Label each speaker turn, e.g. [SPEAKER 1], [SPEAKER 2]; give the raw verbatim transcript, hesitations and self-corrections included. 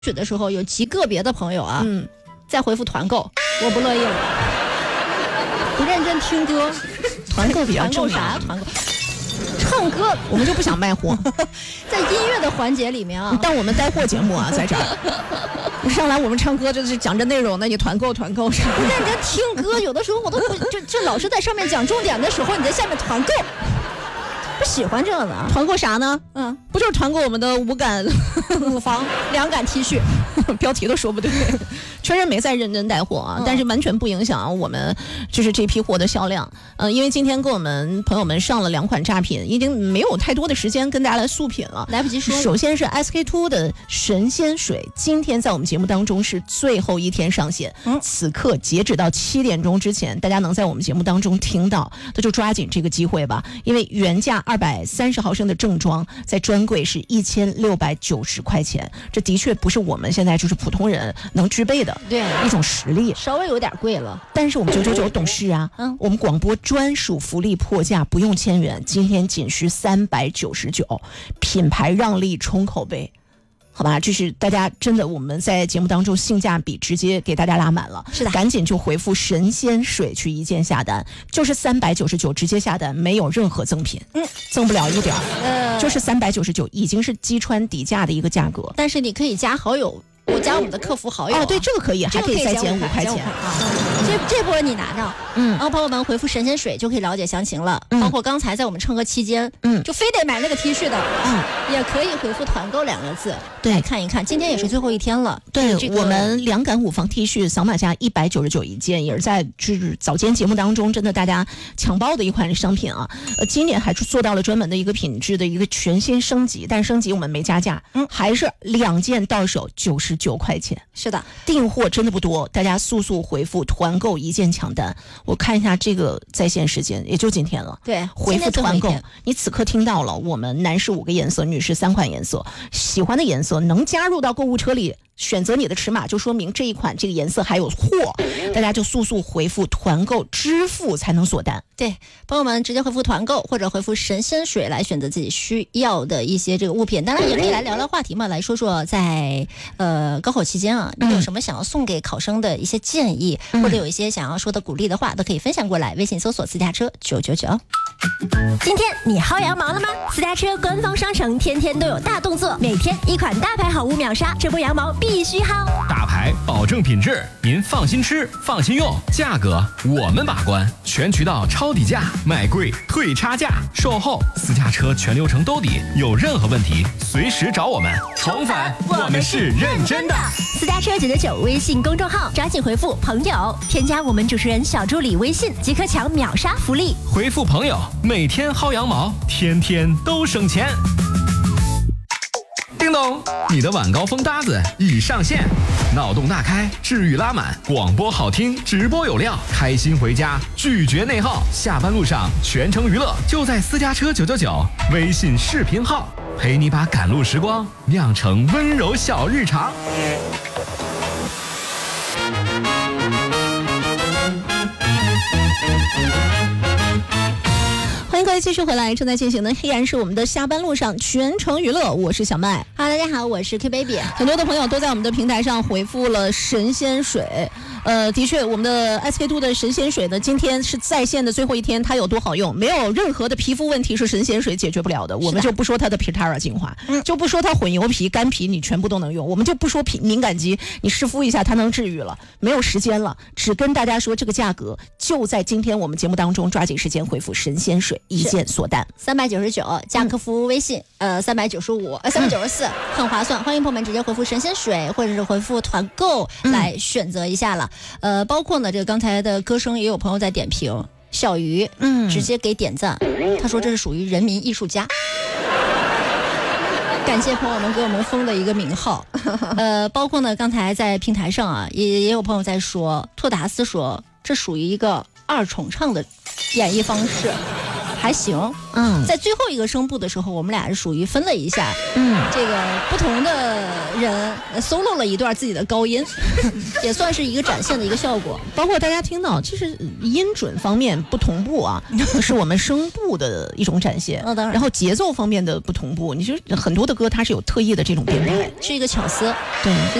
[SPEAKER 1] 水的时候，有极个别的朋友啊，
[SPEAKER 2] 嗯，
[SPEAKER 1] 再回复团购，我不乐意了，不认真听歌，
[SPEAKER 2] 团购比较
[SPEAKER 1] 团购
[SPEAKER 2] 重要。
[SPEAKER 1] 啥团购？唱歌
[SPEAKER 2] 我们就不想卖货，
[SPEAKER 1] 在音乐的环节里面啊，
[SPEAKER 2] 但我们带货节目啊，在这儿上来我们唱歌就是讲这内容，那你团购团购啥？
[SPEAKER 1] 不认真听歌，有的时候我都不就就老是在上面讲重点的时候，你在下面团购。不喜欢这个的，
[SPEAKER 2] 团购啥呢？
[SPEAKER 1] 嗯，
[SPEAKER 2] 不就是团购我们的五感
[SPEAKER 1] 五房两感 T 恤，
[SPEAKER 2] 标题都说不对，确实没在认真带货啊，嗯、但是完全不影响我们就是这批货的销量。嗯、呃，因为今天跟我们朋友们上了两款炸品，已经没有太多的时间跟大家来速品了，
[SPEAKER 1] 来不及说。
[SPEAKER 2] 首先是 S K two 的神仙水，今天在我们节目当中是最后一天上线，嗯，此刻截止到七点钟之前，大家能在我们节目当中听到，那就抓紧这个机会吧，因为原价二百三十毫升的正装在专柜是一千六百九十块钱，这的确不是我们现在就是普通人能具备的
[SPEAKER 1] 对
[SPEAKER 2] 一种实力，
[SPEAKER 1] 稍微有点贵了。
[SPEAKER 2] 但是我们九九九懂事啊，嗯，我们广播专属福利破价，不用千元，今天仅需三百九十九，品牌让利冲口碑。好吧，这是大家真的我们在节目当中性价比直接给大家拉满了，
[SPEAKER 1] 是的，
[SPEAKER 2] 赶紧就回复神仙水去一键下单，就是三百九十九直接下单，没有任何赠品，嗯，赠不了一点儿，呃，就是三百九十九，已经是击穿底价的一个价格，
[SPEAKER 1] 但是你可以加好友。我加我们的客服好友、啊、
[SPEAKER 2] 哦，对，这个可以，还可以再减五块钱
[SPEAKER 1] 啊。这这波你拿到，嗯，然后朋友们回复神仙水就可以了解详情了。嗯、包括刚才在我们唱歌期间，嗯，就非得买那个 T 恤的，嗯，也可以回复团购两个字，
[SPEAKER 2] 对，
[SPEAKER 1] 看一看。今天也是最后一天了，
[SPEAKER 2] 对、
[SPEAKER 1] 这个、
[SPEAKER 2] 我们两感五房 T 恤扫码价一百九十九一件，也是在就是早间节目当中真的大家抢爆的一款商品啊。呃，今年还做到了专门的一个品质的一个全新升级，但升级我们没加价，嗯，还是两件到手九十九块钱。
[SPEAKER 1] 是的，
[SPEAKER 2] 订货真的不多，大家速速回复团购一键抢单。我看一下这个在线时间，也就今天了。
[SPEAKER 1] 对，
[SPEAKER 2] 回复团购，你此刻听到了，我们男士五个颜色，女士三款颜色，喜欢的颜色能加入到购物车里。选择你的尺码，就说明这一款这个颜色还有货，大家就速速回复团购支付才能锁单。
[SPEAKER 1] 对，朋友们直接回复团购或者回复神仙水来选择自己需要的一些这个物品。当然也可以来聊聊话题嘛，来说说在呃高考期间啊，你有什么想要送给考生的一些建议，嗯、或者有一些想要说的鼓励的话，都可以分享过来。微信搜索私家车九九九。
[SPEAKER 3] 今天你薅羊毛了吗？私家车官方商城天天都有大动作，每天一款大牌好物秒杀，这波羊毛必须薅。
[SPEAKER 4] 大牌保证品质，您放心吃，放心用，价格我们把关，全渠道超底价，买贵退差价，售后私家车全流程兜底，有任何问题随时找我们。重返，我们是认真的。
[SPEAKER 3] 私家车九九九微信公众号，抓紧回复朋友，添加我们主持人小助理微信，即可抢秒杀福利。
[SPEAKER 4] 回复朋友，每天薅羊毛，天天都省钱。叮咚，你的晚高峰搭子已上线，脑洞大开，治愈拉满，广播好听，直播有料，开心回家，拒绝内耗，下班路上全程娱乐，就在私家车九九九微信视频号，陪你把赶路时光酿成温柔小日常。
[SPEAKER 2] 欢迎各位继续回来，正在进行的依然是我们的下班路上全程娱乐，我是小麦。
[SPEAKER 1] 哈喽，大家好，我是 Q Baby。
[SPEAKER 2] 很多的朋友都在我们的平台上回复了神仙水，呃，的确，我们的 S K two 的神仙水呢，今天是在线的最后一天，它有多好用？没有任何的皮肤问题是神仙水解决不了的。我们就不说它的 Pitara 精华，嗯，就不说它混油皮、干皮，你全部都能用。我们就不说皮敏感肌，你湿敷一下它能治愈了。没有时间了，只跟大家说这个价格就在今天我们节目当中，抓紧时间回复神仙水。一键锁单，
[SPEAKER 1] 三百九十九加客服微信，嗯、呃，三百九十五，呃，三百九十四，很划算。欢迎朋友们直接回复神仙水，或者是回复团购来选择一下了。嗯、呃，包括呢，这个刚才的歌声也有朋友在点评，小鱼，嗯，直接给点赞，他说这是属于人民艺术家。感谢朋友们给我们封的一个名号，呃，包括呢，刚才在平台上啊，也也有朋友在说，托达斯说这属于一个二重唱的演绎方式。 还行。
[SPEAKER 2] 嗯，
[SPEAKER 1] 在最后一个声部的时候，我们俩是属于分了一下，
[SPEAKER 2] 嗯，
[SPEAKER 1] 这个不同的人 solo 了一段自己的高音，也算是一个展现的一个效果。
[SPEAKER 2] 包括大家听到，其实音准方面不同步啊，是我们声部的一种展现。
[SPEAKER 1] 哦，当然。
[SPEAKER 2] 然后节奏方面的不同步，你就很多的歌它是有特意的这种编排，
[SPEAKER 1] 是一个巧思。
[SPEAKER 2] 对。